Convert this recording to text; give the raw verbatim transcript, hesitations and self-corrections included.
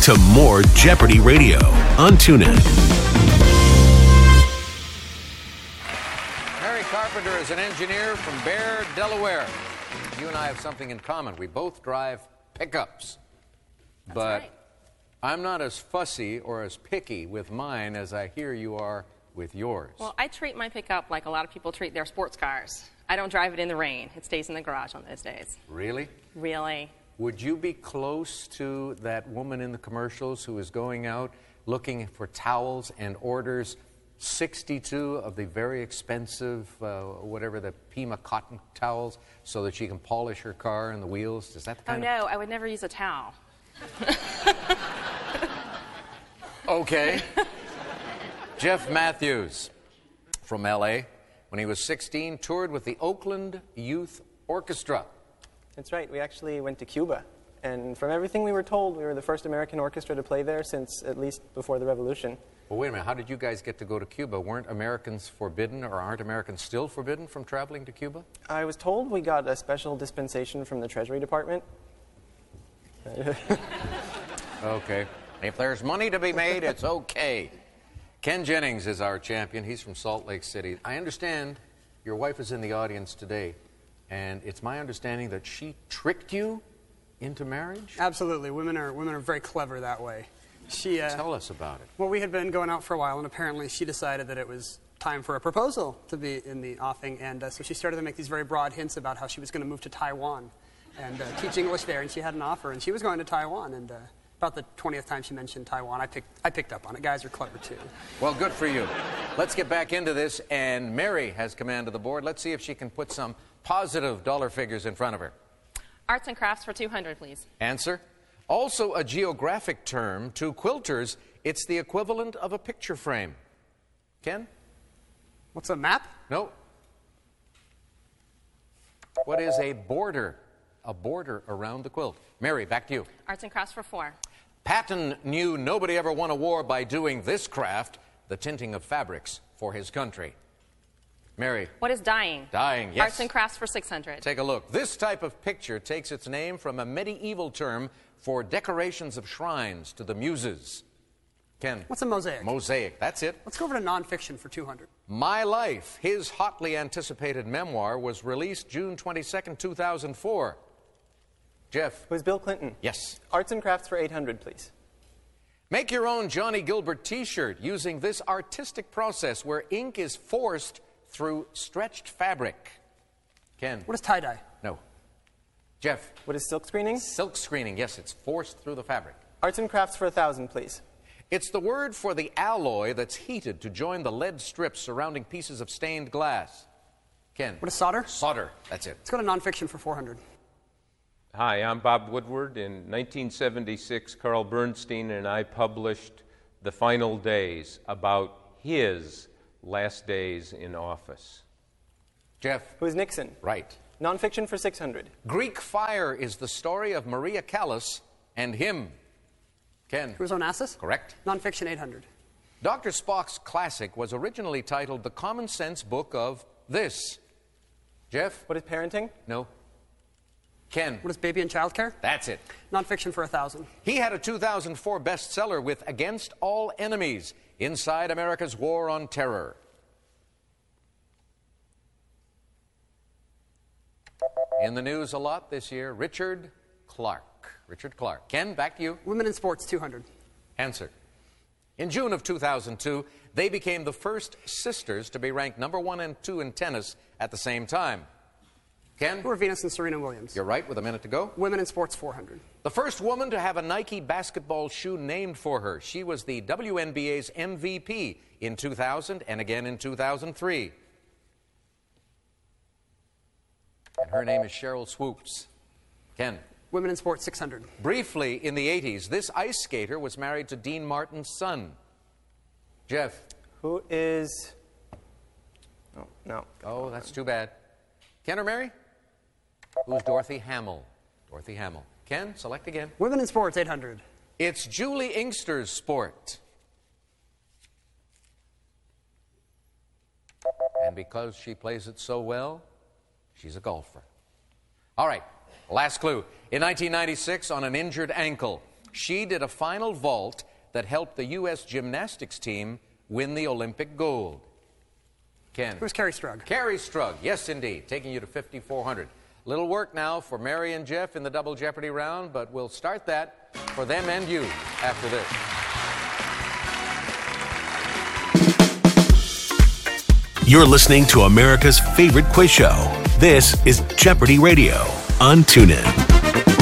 to more Jeopardy Radio on TuneIn. Mary Carpenter is an engineer from Bear, Delaware. You and I have something in common. We both drive pickups. That's but right. I'm not as fussy or as picky with mine as I hear you are with yours. Well, I treat my pickup like a lot of people treat their sports cars. I don't drive it in the rain. It stays in the garage on those days. Really? Really. Would you be close to that woman in the commercials who is going out looking for towels and orders sixty-two of the very expensive, uh, whatever, the Pima cotton towels so that she can polish her car and the wheels? Is that the Oh, kind no, I would never use a towel. Okay. Jeff Matthews from L A, when he was sixteen, toured with the Oakland Youth Orchestra. That's right. We actually went to Cuba. And from everything we were told, we were the first American orchestra to play there since at least before the Revolution. Well, wait a minute. How did you guys get to go to Cuba? Weren't Americans forbidden, or aren't Americans still forbidden from traveling to Cuba? I was told we got a special dispensation from the Treasury Department. Okay. If there's money to be made, it's okay. Ken Jennings is our champion. He's from Salt Lake City. I understand your wife is in the audience today, and it's my understanding that she tricked you into marriage? Absolutely. Women are women are very clever that way. She uh, Tell us about it. Well, we had been going out for a while, and apparently she decided that it was time for a proposal to be in the offing, and uh, so she started to make these very broad hints about how she was going to move to Taiwan and uh, teach English there, and she had an offer, and she was going to Taiwan, and uh, about the twentieth time she mentioned Taiwan, I picked, I picked up on it. Guys are clever, too. Well, good for you. Let's get back into this, and Mary has command of the board. Let's see if she can put some positive dollar figures in front of her. Arts and crafts for two hundred, please. Answer. Also a geographic term. To quilters, it's the equivalent of a picture frame. Ken? What's a map? No. What is a border? A border around the quilt. Mary, back to you. Arts and crafts for four. Patton knew nobody ever won a war by doing this craft, the tinting of fabrics for his country. Mary. What is dyeing? Dyeing, yes. Arts and crafts for six hundred. Take a look. This type of picture takes its name from a medieval term for decorations of shrines to the muses. Ken. What's a mosaic? Mosaic, that's it. Let's go over to nonfiction for two hundred. My Life, his hotly anticipated memoir, was released June twenty-second, two thousand four. Jeff. It was Bill Clinton. Yes. Arts and crafts for eight hundred, please. Make your own Johnny Gilbert t-shirt using this artistic process where ink is forced through stretched fabric. Ken. What is tie-dye? No. Jeff. What is silk screening? Silk screening, yes, it's forced through the fabric. Arts and crafts for a thousand, please. It's the word for the alloy that's heated to join the lead strips surrounding pieces of stained glass. Ken. What is solder? Solder, that's it. Let's go to nonfiction for four hundred. Hi, I'm Bob Woodward. In nineteen seventy-six, Carl Bernstein and I published The Final Days, about his last days in office. Jeff. It was Nixon. Right. Nonfiction for six hundred. Greek Fire is the story of Maria Callas and him. Ken. Who was Onassis? Correct. Nonfiction eight hundred. Doctor Spock's classic was originally titled The Common Sense Book of This. Jeff. What is parenting? No. Ken. What is baby and child care? That's it. Nonfiction for a thousand. He had a two thousand four bestseller with Against All Enemies, Inside America's War on Terror. In the news a lot this year, Richard Clark. Richard Clark. Ken, back to you. Women in sports, two hundred. Answer. In June of two thousand two, they became the first sisters to be ranked number one and two in tennis at the same time. Ken? Who are Venus and Serena Williams? You're right, with a minute to go. Women in sports, four hundred. The first woman to have a Nike basketball shoe named for her. She was the W N B A's M V P in two thousand and again in two thousand three. And her name is Cheryl Swoops. Ken? Women in sports, six hundred. Briefly, in the eighties, this ice skater was married to Dean Martin's son. Jeff? Who is... Oh, no. Oh, that's too bad. Ken or Mary? Who's Dorothy Hamill? Dorothy Hamill. Ken, select again. Women in sports, eight hundred. It's Julie Inkster's sport. And because she plays it so well, she's a golfer. All right, last clue. In nineteen ninety-six, on an injured ankle, She did a final vault that helped the U S gymnastics team win the Olympic gold. Ken. It was Carrie Strug. Carrie Strug, yes indeed, taking you to fifty-four hundred. Little work now for Mary and Jeff in the Double Jeopardy round, but we'll start that for them and you after this. You're listening to America's favorite quiz show. This is Jeopardy Radio on TuneIn.